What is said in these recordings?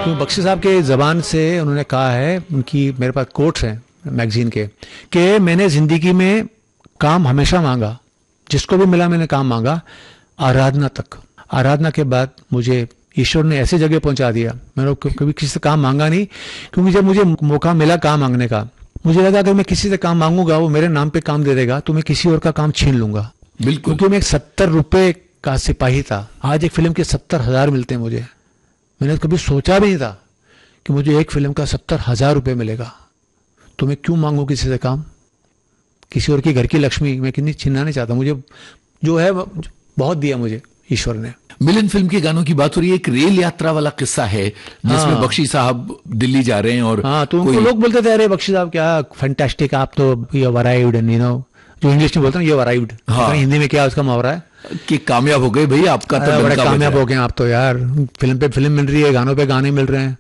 क्यों बख्शी साहब के ज़बान से उन्होंने कहा है, उनकी मेरे पास कोट्स हैं मैगजीन के, कि मैंने ज़िंदगी में काम हमेशा मांगा, जिसको भी मिला मैंने काम मांगा, आराधना तक। आराधना के बाद मुझे ईश्वर ने ऐसी जगह पहुंचा दिया, मैंने कभी किसी से काम मांगा नहीं, क्योंकि जब मुझे मौका मिला काम मांगने का, मुझे लगा अगर मैं किसी से काम मांगूंगा वो मेरे नाम पे काम दे देगा तो मैं किसी और का काम छीन लूंगा। बिल्कुल। क्योंकि मैं 70 रुपए का सिपाही था, आज एक फिल्म के 70,000 मिलते हैं मुझे। मैंने कभी सोचा भी नहीं था कि मुझे एक फिल्म का 70,000 रुपये मिलेगा, तो मैं क्यों मांगू किसी से काम? किसी और की घर की लक्ष्मी मैं कितनी छीनना नहीं चाहता, मुझे जो है बहुत दिया मुझे ईश्वर ने। मिलन फिल्म के गानों की बात हो रही है, एक रेल यात्रा वाला किस्सा है जिसमें बख्शी साहब दिल्ली जा रहे हैं और तो उनको लोग बोलते थे, अरे बख्शी साहब क्या फैंटास्टिक, आप तो you have arrived, and you know, जो इंग्लिश में बोलते हैं यू हैव अराइव्ड, हिंदी में क्या उसका मुहावरा है कि कामयाब हो गए भाई, आपका तो बड़े कामयाब हो गए आप तो यार, फिल्म पे फिल्म मिल रही है, गानों पे गाने मिल रहे हैं।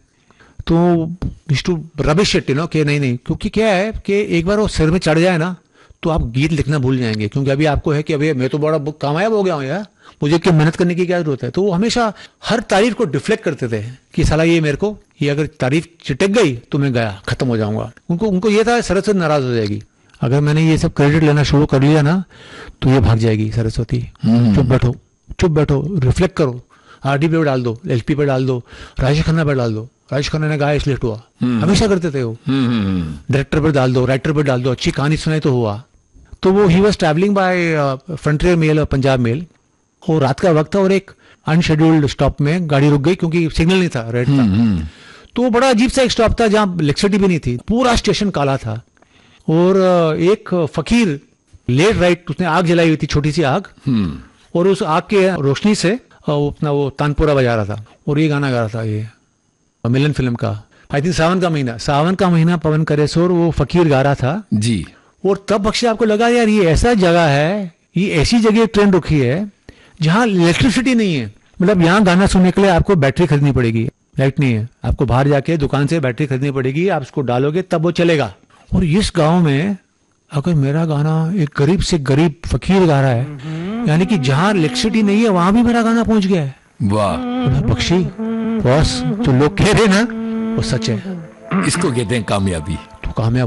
तो to rubbish it, you know, कि नहीं, क्योंकि क्या है कि एक बार वो सिर में चढ़ जाए ना तो आप गीत लिखना भूल जाएंगे, क्योंकि अभी आपको है कि अभी मैं तो बड़ा कामयाब हो गया हूँ यार, मुझे क्या मेहनत करने की क्या जरूरत है। तो वो हमेशा हर तारीफ को डिफ्लेक्ट करते थे कि साला ये मेरे को, ये अगर तारीफ चिटक गई तो मैं गया, खत्म हो जाऊंगा। उनको ये था सरस्वती नाराज हो जाएगी, अगर मैंने ये सब क्रेडिट लेना शुरू कर लिया ना तो ये भाग जाएगी सरस्वती। चुप बैठो, रिफ्लेक्ट करो, आरडी पे डाल दो, एलपी पे डाल दो, राजेश खन्ना पे डाल दो, राजेश खन्ना ने गाया इसलिए हुआ, हमेशा करते थे वो। डायरेक्टर पर डाल दो, राइटर पर डाल दो, अच्छी कहानी सुनाई तो हुआ। तो वो he was travelling by frontier mail और पंजाब मेल, और रात का वक्त था और एक अनशेड्यूल्ड स्टॉप में गाड़ी रुक गई क्योंकि सिग्नल नहीं था, रेड था। तो वो बड़ा अजीब सा एक स्टॉप था जहां इलेक्ट्रिसिटी भी नहीं थी, पूरा स्टेशन काला था, और एक फकीर लेट राइट, उसने आग जलाई हुई थी, छोटी सी आग, और उस आग के रोशनी से अपना वो तानपुरा बजा रहा था और ये गाना गा रहा था, ये मिलन फिल्म का, आई थिंक सावन का महीना पवन करे शोर, वो फकीर गा रहा था जी। और तब बख्शी आपको लगा यार ये ऐसा जगह है, ये ऐसी जगह ट्रेन रुकी है जहां इलेक्ट्रिसिटी नहीं है, मतलब यहाँ गाना सुनने के लिए आपको बैटरी खरीदनी पड़ेगी, लाइट नहीं है, आपको बाहर जाके दुकान से बैटरी खरीदनी पड़ेगी, आप उसको डालोगे तब वो चलेगा। और इस गांव में अगर मेरा गाना एक गरीब से गरीब फकीर गा रहा है, यानी कि जहां इलेक्ट्रिसिटी नहीं है वहां भी मेरा गाना पहुंच गया है। वाह बख्शी बॉस, जो लोग कह रहे हैं ना वो सच है, इसको कहते हैं कामयाबी। तो कामयाब